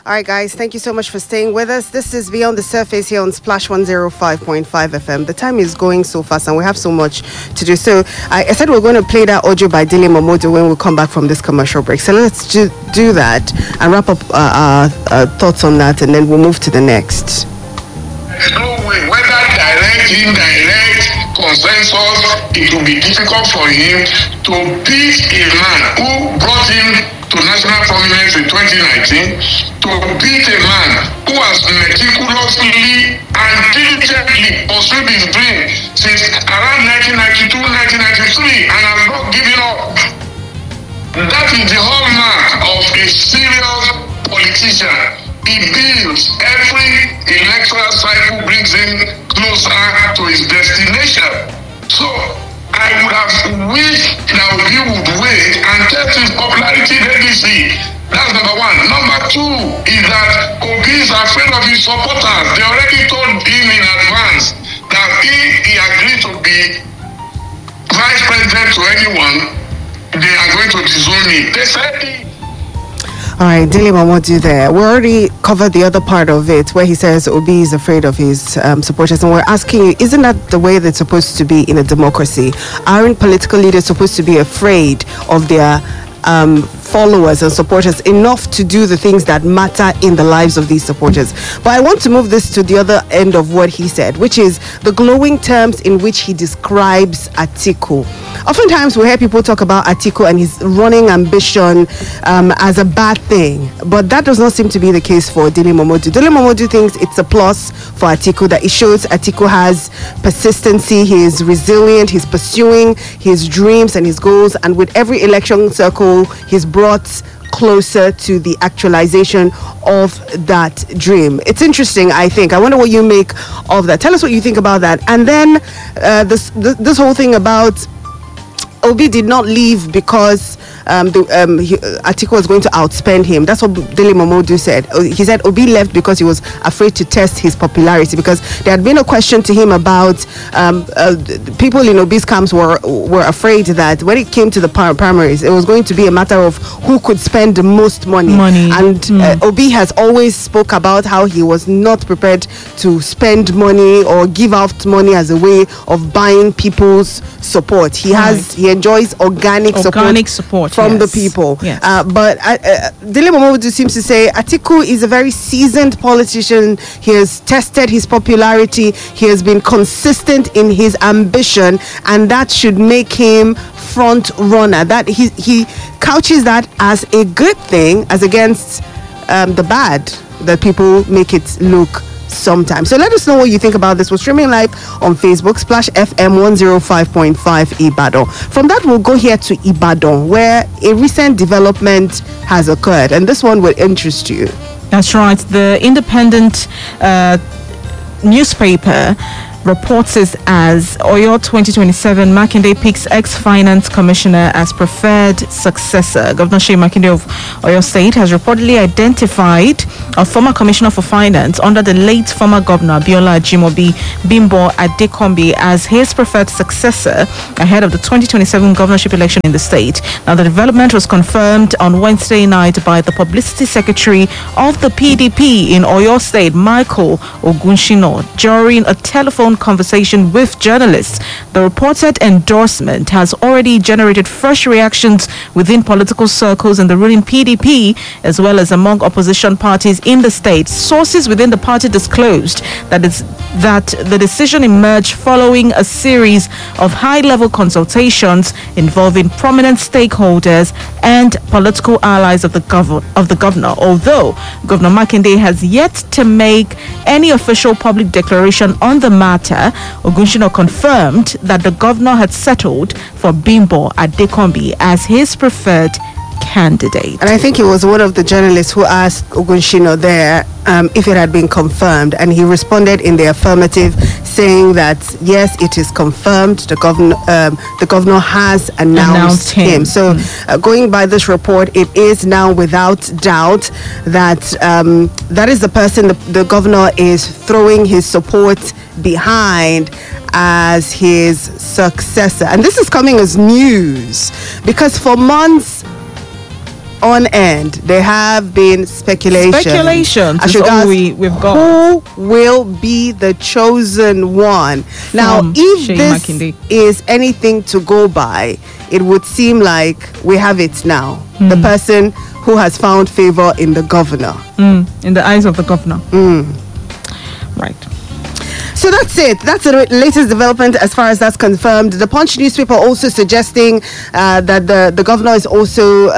All right, guys, thank you so much for staying with us. This is Beyond the Surface here on Splash 105.5 FM. The time is going so fast and we have so much to do. So I said we're going to play that audio by Dele Momodu when we come back from this commercial break. So let's do that and wrap up our thoughts on that, and then we'll move to the next. There's no way, whether direct, indirect, consensus, it will be difficult for him to beat a man who brought him to national prominence in 2019, to beat a man who has meticulously and diligently pursued his dream since around 1992, 1993 and has not given up. That is the hallmark of a serious politician. He builds every electoral cycle, brings him closer to his destination. So I would have wished that he would wait and test his popularity legacy. That's number one. Number two is that Obi is afraid of his supporters. They already told him in advance that if he agreed to be vice president to anyone, they are going to disown him. They said he. All right, Dele Momodu there. We already covered the other part of it where he says Obi is afraid of his supporters. And we're asking you, isn't that the way that's supposed to be in a democracy? Aren't political leaders supposed to be afraid of their followers and supporters enough to do the things that matter in the lives of these supporters? But I want to move this to the other end of what he said, which is the glowing terms in which he describes Atiku. Oftentimes we hear people talk about Atiku and his running ambition as a bad thing, but that does not seem to be the case for Dele Momodu. Dele Momodu thinks it's a plus for Atiku, that it shows Atiku has persistency, he is resilient, he's pursuing his dreams and his goals, and with every election circle he's brought closer to the actualization of that dream. It's interesting, I think. I wonder what you make of that. Tell us what you think about that. And then this whole thing about Obi did not leave because Atiku was going to outspend him. That's what Dele Momodu said. He said Obi left because he was afraid to test his popularity, because there had been a question to him about people in Obi's camps were afraid that when it came to the primaries, it was going to be a matter of who could spend the most money. And Obi has always spoke about how he was not prepared to spend money or give out money as a way of buying people's support. He enjoys organic support from the people. Yes. But Dele Momodu seems to say Atiku is a very seasoned politician. He has tested his popularity. He has been consistent in his ambition, and that should make him front runner. That he couches that as a good thing, as against the bad that people make it look sometimes. So let us know what you think about this. We're streaming live on Facebook, Splash FM 105.5 Ibadan. From that, we'll go here to Ibadan, where a recent development has occurred, and this one will interest you. That's right. The Independent newspaper reports this as Oyo 2027, Makinde picks ex-finance commissioner as preferred successor. Governor Seyi Makinde of Oyo State has reportedly identified a former commissioner for finance under the late former governor Biola Ajimobi, Bimbo Adekombi, as his preferred successor ahead of the 2027 governorship election in the state. Now, the development was confirmed on Wednesday night by the publicity secretary of the PDP in Oyo State, Michael Ogunshino, during a telephone conversation with journalists. The reported endorsement has already generated fresh reactions within political circles in the ruling PDP, as well as among opposition parties in the state. Sources within the party disclosed that the decision emerged following a series of high-level consultations involving prominent stakeholders and political allies of the governor. Although Governor Makinde has yet to make any official public declaration on the matter, Ogunshino confirmed that the governor had settled for Bimbo Adekombi as his preferred candidate. And I think it was one of the journalists who asked Ogunshino there if it had been confirmed, and he responded in the affirmative, saying that yes, it is confirmed. The governor has announced him. So going by this report, it is now without doubt that that is the person the governor is throwing his support behind as his successor. And this is coming as news because for months on end, there have been speculations Speculations is all we've got. Who will be the chosen one? Now, if Seyi this Makinde. is anything to go by, it would seem like we have it now. The person who has found favor in the governor. In the eyes of the governor. Right. So that's it. That's the latest development as far as that's confirmed. The Punch newspaper also suggesting that the governor is also,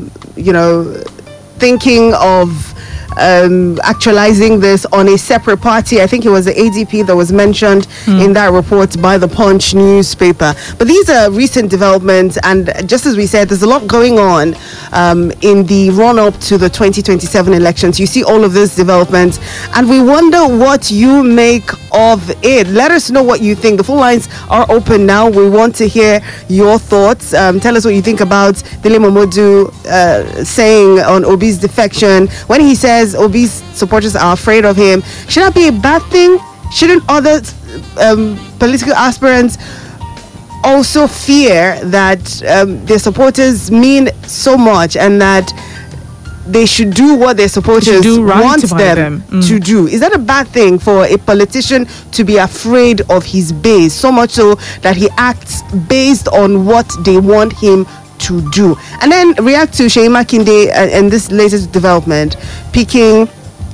thinking of actualizing this on a separate party. I think it was the ADP that was mentioned in that report by the Punch newspaper. But these are recent developments, and just as we said, there's a lot going on in the run-up to the 2027 elections. You see all of this development, and we wonder what you make of it. Let us know what you think. The phone lines are open now. We want to hear your thoughts. Tell us what you think about Dele Momodu saying on Obi's defection. When he says Obi's supporters are afraid of him, should that be a bad thing? Shouldn't other political aspirants also fear that their supporters mean so much and that they should do what their supporters want them to do? Is that a bad thing for a politician to be afraid of his base, so much so that he acts based on what they want him to do? And then react to Seyi Makinde and this latest development, picking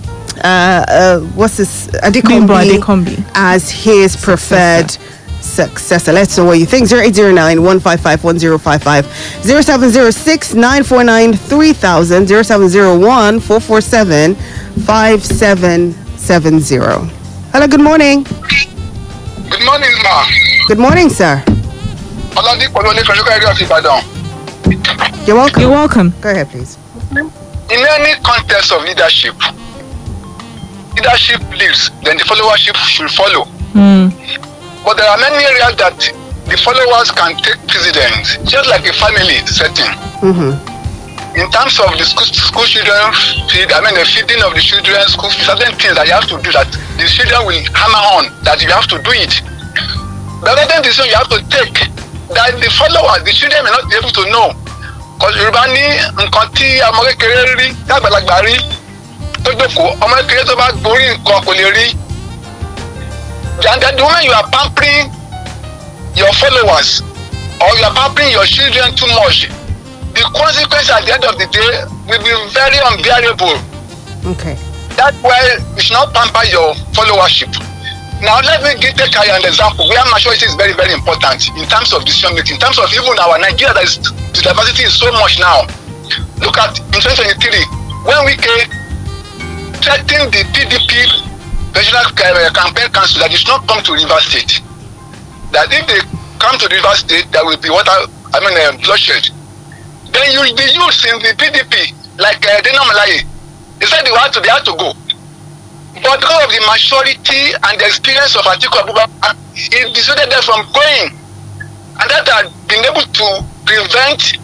Adekombi as his preferred successor. Let's know what you think. 0809-155-1055, 0706-949-3000, 0701-447-5770. Hello, good morning. Good morning, ma. Good morning, sir. You're welcome. You're welcome. Go ahead, please. In any context of leadership leads, then the followership should follow. But there are many areas that the followers can take precedence, just like a family setting. In terms of the school children, the feeding of the children, school fees, certain things that you have to do that the children will hammer on that you have to do it. But other decision you have to take that the followers, the children may not be able to know. Because Yorùbá ní nǹkan tí ọmọ kékeré rí tágbàlagbà rí tó jókòó, ọmọ kékeré tó bá gborí nǹkan kò lè rí. And the moment you are pampering your followers or you are pampering your children too much, the consequence at the end of the day will be very unbearable. Okay. That's why you should not pamper your followership. Now let me take an example where maturity is very, very important in terms of decision making, in terms of even our Nigeria, the diversity is so much now. Look at in 2023 when we threatened the PDP National Campaign Council that they should not come to Rivers State. That if they come to Rivers State, there will be bloodshed. Then you will be used in the PDP like Dena Malaye. They said they had to go. But because of the maturity and the experience of Atiku Abubakar, it dissuaded them from going. And that had been able to prevent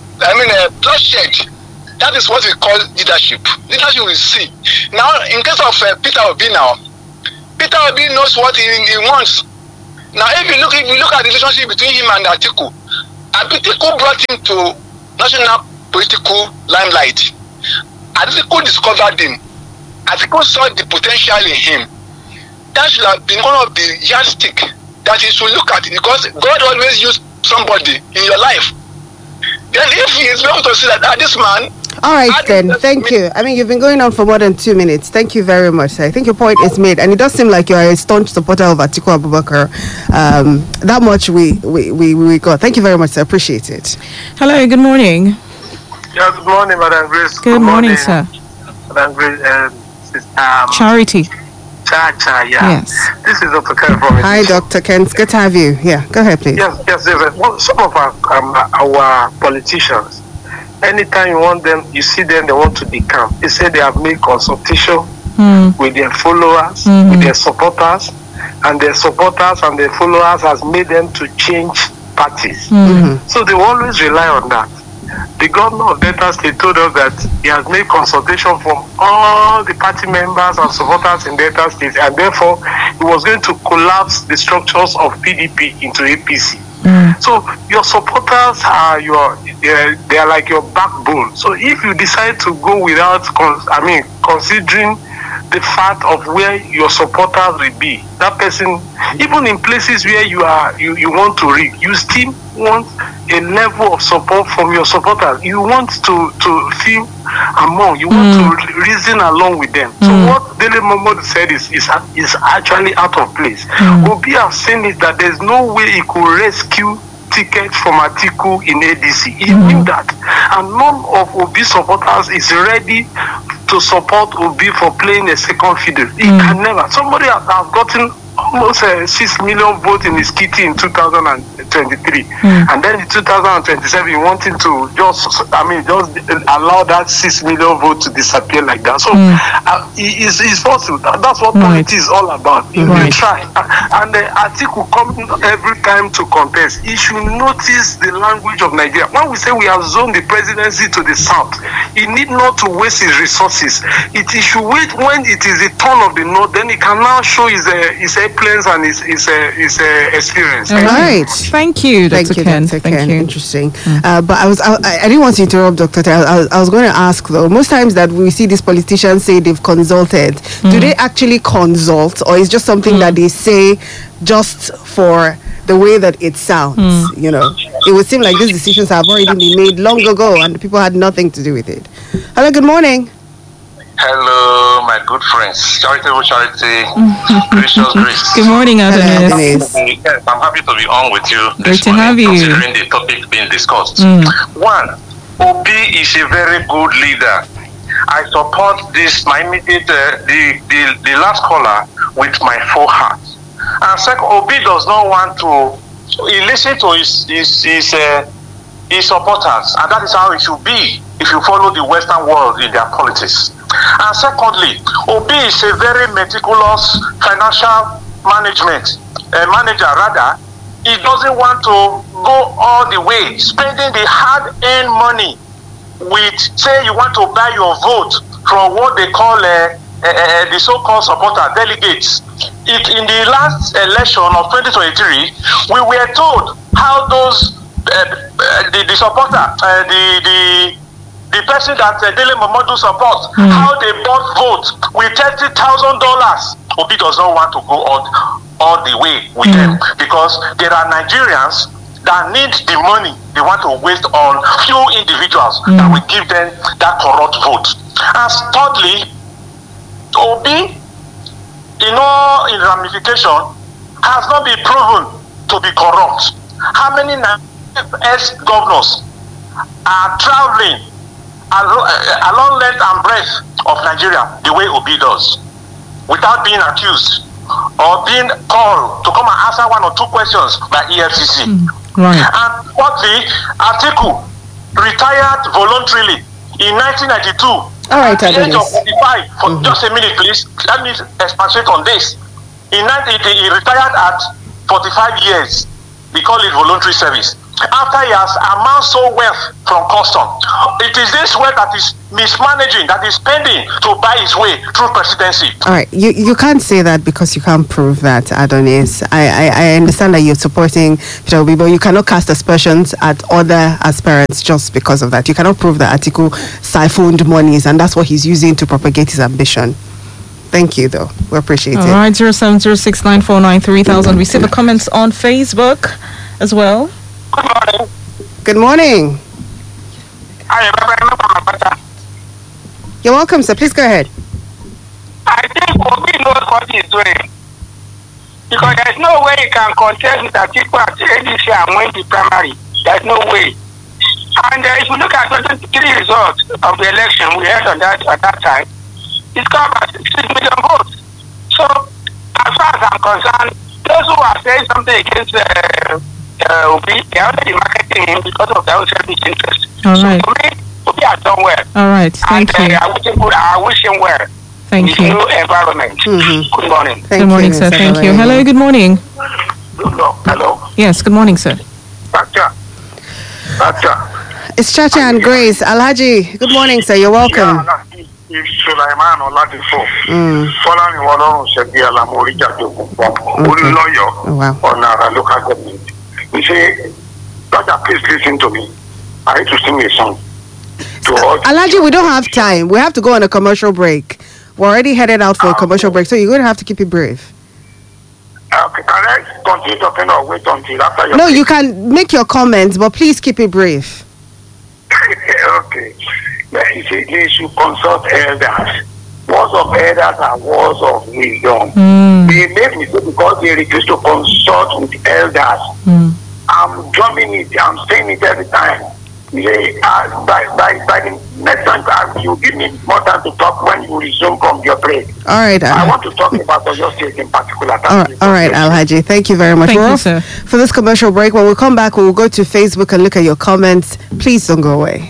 bloodshed. That is what we call leadership. Leadership we see. Now, in case of Peter Obi now, Peter Obi knows what he wants. Now, if you look at the relationship between him and Atiku brought him to national political limelight. Atiku discovered him. Atiku saw the potential in him. That should have been one of the yardstick that he should look at, because God always uses somebody in your life. Then if he is able to see that this man. All right, then. Thank you. I mean, you've been going on for more than 2 minutes. Thank you very much, sir. I think your point is made, and it does seem like you are a staunch supporter of Atiku Abubakar. That much we got. Thank you very much, sir. Appreciate it. Hello, good morning. Yeah, good morning, Madam Grace. Good morning, sir. Madam Grace, Charity. Cha, yeah. Yes. This is Dr. Ken from Hi, Dr. Ken. It's good to have you. Yeah, go ahead, please. Yes. Well, some of our politicians, anytime you see them, they want to decamp. They say they have made consultation with their followers, with their supporters, and their supporters and their followers has made them to change parties. So they always rely on that. The governor of Delta State told us that he has made consultation from all the party members and supporters in Delta State, and therefore he was going to collapse the structures of PDP into APC. So your supporters are they are like your backbone. So if you decide to go without, considering the fact of where your supporters will be, that person, even in places where you want to reach, you still want a level of support from your supporters. You want to feel among, you want to reason along with them. So what Dele Momodu said is actually out of place. Obi have seen it that there's no way he could rescue ticket from Atiku in ADC. He knew that, and none of Obi supporters is ready to support Obi for playing a second fiddle. He can never. Somebody has gotten almost 6 million votes in his kitty in 2023, and then in 2027 he wanted to just allow that 6 million vote to disappear like that. So it's possible. That's what politics is all about. You try, and Atiku come every time to contest. He should notice the language of Nigeria. When we say we have zoned the presidency to the south, he need not to waste his resources. He should wait when it is the turn of the north. Then he can now show his plans and his experience. All right. Thank you, Dr. Ken. Thank you. Interesting. But I didn't want to interrupt, Dr. Ken. I was going to ask though. Most times that we see these politicians say they've consulted, do they actually consult, or is just something that they say just for the way that it sounds? You know, it would seem like these decisions have already been made long ago, and the people had nothing to do with it. Hello. Good morning. Hello, my good friends. Charitable charity, gracious grace. Good morning, Adonis. Yes, I'm happy to be on with you Great this to have you. Considering the topic being discussed. One, Obi is a very good leader. I support this, my immediate, the last caller with my full heart. And second, Obi does not want to, he listens to his supporters, and that is how it should be if you follow the Western world in their politics. And secondly, Obi is a very meticulous financial manager rather. He doesn't want to go all the way, spending the hard-earned money with, say you want to buy your vote from what they call the so-called supporter delegates. In the last election of 2023, we were told how those the supporter, the person that Dele Momodu supports, how they bought votes with $30,000. Obi does not want to go all the way with them, because there are Nigerians that need the money they want to waste on few individuals that will give them that corrupt vote. And thirdly, Obi, in ramification, has not been proven to be corrupt. How many ex-governors are traveling along length and breadth of Nigeria the way Obi does, without being accused or being called to come and answer one or two questions by EFCC? Right. And fourthly, Atiku retired voluntarily in 1992. All right, at the age of 45. For just a minute, please. Let me expatiate on this. He retired at 45 years. We call it voluntary service. After he has amassed so wealth from custom, it is this wealth that is mismanaging, that is spending to buy his way through presidency. All right, you can't say that because you can't prove that, Adonis. I understand that you're supporting Peter Obi, but you cannot cast aspersions at other aspirants just because of that. You cannot prove that Atiku siphoned monies, and that's what he's using to propagate his ambition. Thank you, though. We appreciate it. All right, 07069493000. We see the comments on Facebook as well. Good morning. Good morning. You're welcome, sir. Please go ahead. I think Obi knows what he's doing, because there's no way he can contest with Atiku at ADC and win the primary. There's no way. And if you look at the 3 results of the election we had at that time, it's got about 6 million votes. So, as far as I'm concerned, those who are saying something against Obi, they are already marketing him because of their own selfish interest. All right. So, for me, Obi has done well. All right. Thank you. I wish him well. Thank you. New environment. Good morning. Good morning, sir. Thank you. Hello. Good morning. Hello. Yes. Good morning, sir. Doctor. It's Chacha and Grace. Alhaji, good morning, sir. You're welcome. Sulaiman Oladipo. Following Walon Shebi Alamori Jajogun, Olóyọ̀, Oh, wow. on our local government. You see, Doctor, please listen to me. I need to sing a song. Alhaji, we don't have time. We have to go on a commercial break. We're already headed out for a commercial break, so you're going to have to keep it brief. Okay, can I continue talking or wait until after your No, break? you can make your comments, but please keep it brief. Okay. You see, they should consult elders. Words of elders are words of wisdom. They make mistake because they refuse to consult with elders. I'm drumming it. I'm saying it every time. By the next time, you give me more time to talk when you resume from your break. All right. I want to talk about Oyo State in particular. All right, Alhaji. Thank you very much. Thank We're you, off sir. for this commercial break. When we come back, we'll go to Facebook and look at your comments. Please don't go away.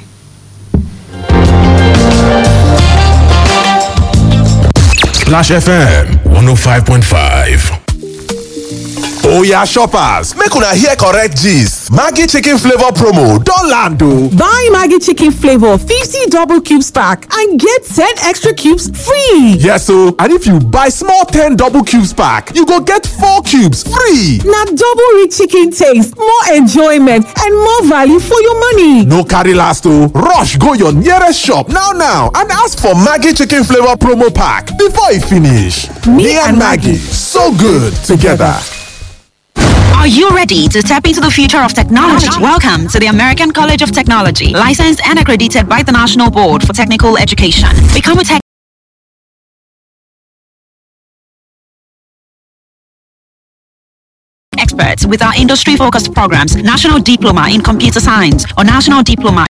Splash FM 105.5. Oya shoppers, make una hear correct gist. Maggi chicken flavor promo don land o. Buy Maggi chicken flavor 50 double cubes pack and get 10 extra cubes free. Yes o, and if you buy small 10 double cubes pack, you go get 4 cubes free. Na double rich chicken taste, more enjoyment and more value for your money. No carry last o, rush go your nearest shop now and ask for Maggi chicken flavor promo pack before e finish. Me and Maggi, so good together. Are you ready to tap into the future of technology? Welcome to the American College of Technology, licensed and accredited by the National Board for Technical Education. Become a tech expert with our industry-focused programs, National Diploma in Computer Science or National Diploma